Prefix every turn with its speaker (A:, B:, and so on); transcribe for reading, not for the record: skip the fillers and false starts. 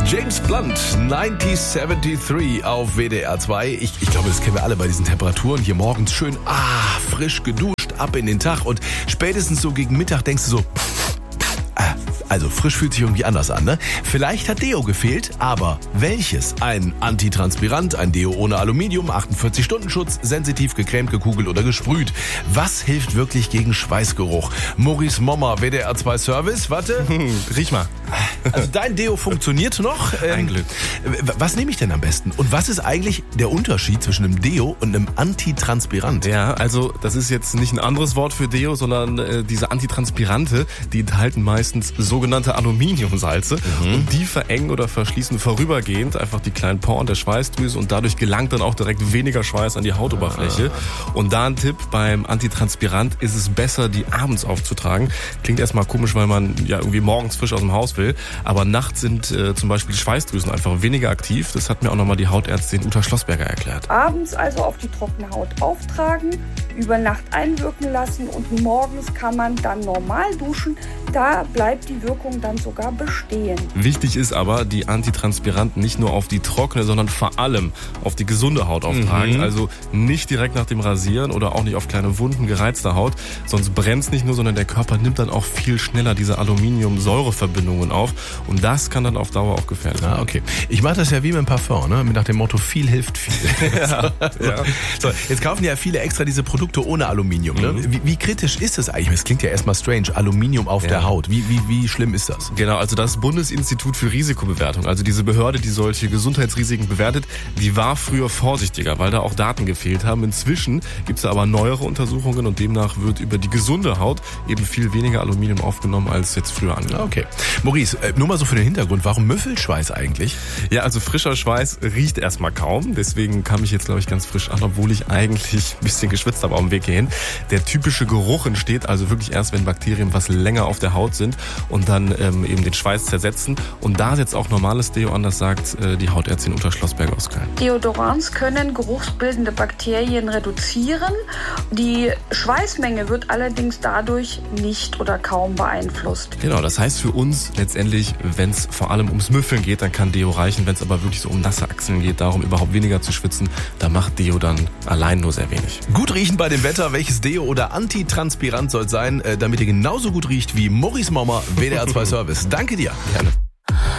A: James Blunt, 1973 auf WDR 2. Ich glaube, das kennen wir alle bei diesen Temperaturen. Hier morgens schön, frisch geduscht, ab in den Tag. Und spätestens so gegen Mittag denkst du so, also frisch fühlt sich irgendwie anders an, ne? Vielleicht hat Deo gefehlt, aber welches? Ein Antitranspirant, ein Deo ohne Aluminium, 48-Stunden-Schutz, sensitiv gecremt, gekugelt oder gesprüht. Was hilft wirklich gegen Schweißgeruch? Maurice Mommer, WDR 2 Service, warte.
B: Riech mal.
A: Also dein Deo funktioniert noch.
B: Ein Glück.
A: Was nehme ich denn am besten? Und was ist eigentlich der Unterschied zwischen einem Deo und einem Antitranspirant?
B: Ja, also das ist jetzt nicht ein anderes Wort für Deo, sondern diese Antitranspirante, die enthalten meistens sogenannte Aluminiumsalze und die verengen oder verschließen vorübergehend einfach die kleinen Poren der Schweißdrüse und dadurch gelangt dann auch direkt weniger Schweiß an die Hautoberfläche. Und da ein Tipp, beim Antitranspirant ist es besser, die abends aufzutragen. Klingt erstmal komisch, weil man ja irgendwie morgens frisch aus dem Haus will, aber nachts sind zum Beispiel die Schweißdrüsen einfach weniger aktiv. Das hat mir auch nochmal die Hautärztin Uta Schlossberger erklärt.
C: Abends also auf die trockene Haut auftragen, über Nacht einwirken lassen und morgens kann man dann normal duschen. Da bleibt die Wirkung dann sogar bestehen.
B: Wichtig ist aber, die Antitranspiranten nicht nur auf die trockene, sondern vor allem auf die gesunde Haut auftragen. Also nicht direkt nach dem Rasieren oder auch nicht auf kleine Wunden gereizter Haut. Sonst brennt es nicht nur, sondern der Körper nimmt dann auch viel schneller diese Aluminium-Säureverbindungen auf. Und das kann dann auf Dauer auch gefährlich sein.
A: Okay. Ich mache das ja wie mit dem Parfum, ne? Mit nach dem Motto, viel hilft viel.
B: Ja.
A: So, jetzt kaufen ja viele extra diese Produkte ohne Aluminium. Ne? Wie kritisch ist das eigentlich? Das klingt ja erstmal strange. Aluminium auf der Haut. Wie schlimm ist das?
B: Genau, also das Bundesinstitut für Risikobewertung, also diese Behörde, die solche Gesundheitsrisiken bewertet, die war früher vorsichtiger, weil da auch Daten gefehlt haben. Inzwischen gibt es aber neuere Untersuchungen und demnach wird über die gesunde Haut eben viel weniger Aluminium aufgenommen als jetzt früher angenommen.
A: Okay. Maurice, nur mal so für den Hintergrund, warum Müffelschweiß eigentlich?
B: Ja, also frischer Schweiß riecht erstmal kaum, deswegen kam ich jetzt, glaube ich, ganz frisch an, obwohl ich eigentlich ein bisschen geschwitzt habe auf dem Weg hierhin. Der typische Geruch entsteht also wirklich erst, wenn Bakterien was länger auf der Haut sind und dann eben den Schweiß zersetzen. Und da setzt auch normales Deo an, das sagt die Hautärztin Uta Schlossberger aus Köln.
C: Deodorants können geruchsbildende Bakterien reduzieren. Die Schweißmenge wird allerdings dadurch nicht oder kaum beeinflusst.
B: Genau, das heißt für uns letztendlich, wenn es vor allem ums Müffeln geht, dann kann Deo reichen. Wenn es aber wirklich so um nasse Achseln geht, darum überhaupt weniger zu schwitzen, da macht Deo dann allein nur sehr wenig.
A: Gut riechen bei dem Wetter. Welches Deo oder Antitranspirant soll sein, damit ihr genauso gut riecht wie Maurice Mommer, WDR 2 Service. Danke dir.
B: Gerne.